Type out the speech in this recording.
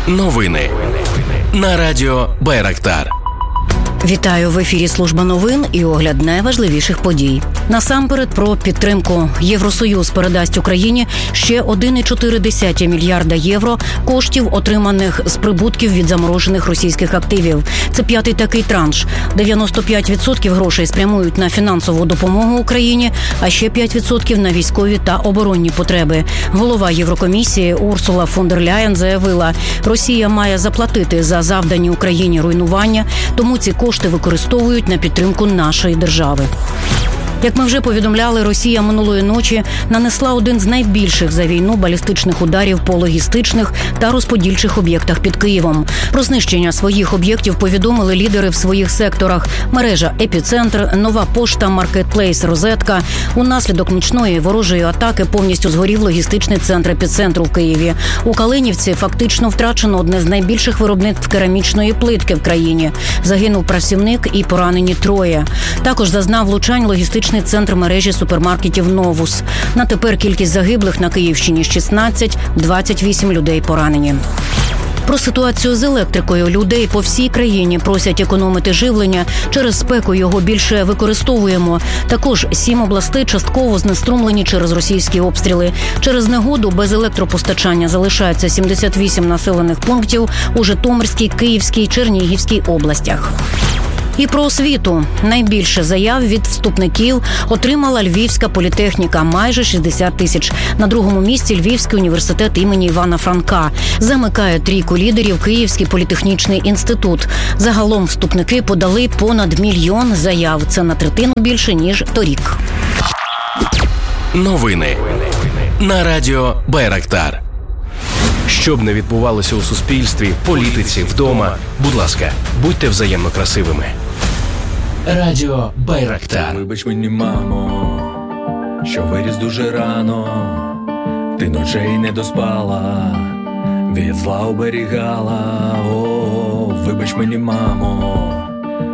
Новини на радіо Байрактар. Вітаю, в ефірі служба новин і огляд найважливіших подій. Насамперед про підтримку. Євросоюз передасть Україні ще 1,4 мільярда євро коштів, отриманих з прибутків від заморожених російських активів. Це п'ятий такий транш. 95% грошей спрямують на фінансову допомогу Україні, а ще 5% на військові та оборонні потреби. Голова Єврокомісії Урсула фон дер Ляєн заявила, Росія має заплатити за завдані Україні руйнування, тому ці кошти використовують на підтримку нашої держави. Як ми вже повідомляли, Росія минулої ночі нанесла один з найбільших за війну балістичних ударів по логістичних та розподільчих об'єктах під Києвом. Про знищення своїх об'єктів повідомили лідери в своїх секторах. Мережа «Епіцентр», Нова пошта, маркетплейс «Розетка». Унаслідок нічної ворожої атаки повністю згорів логістичний центр «Епіцентру» в Києві. У Калинівці фактично втрачено одне з найбільших виробництв керамічної плитки в країні. Загинув працівник і поранені троє. Також зазнав влучань логістичний центр мережі супермаркетів «Новус». На тепер кількість загиблих на Київщині 16, 28 людей поранені. Про ситуацію з електрикою. Людей по всій країні просять економити живлення. Через спеку його більше використовуємо. Також 7 областей частково знеструмлені через російські обстріли. Через негоду без електропостачання залишаються 78 населених пунктів у Житомирській, Київській, Чернігівській областях. І про освіту. Найбільше заяв від вступників отримала Львівська політехніка – майже 60 тисяч. На другому місці Львівський університет імені Івана Франка. Замикає трійку лідерів Київський політехнічний інститут. Загалом вступники подали понад 1 мільйон заяв. Це на третину більше, ніж торік. Новини на радіо Байрактар. Що б не відбувалося у суспільстві, політиці, вдома, будь ласка, будьте взаємно красивими. Радіо Байрактар. Вибач мені, мамо, що виріс дуже рано. Ти ночей не доспала, від зла оберігала. О, вибач мені, мамо,